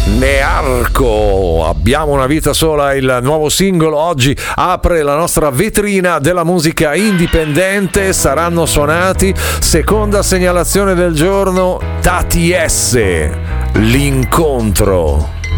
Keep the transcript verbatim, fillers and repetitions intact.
Nearco, abbiamo una vita sola, il nuovo singolo oggi apre la nostra vetrina della musica indipendente. Saranno suonati, seconda segnalazione del giorno, Tati S, l'incontro.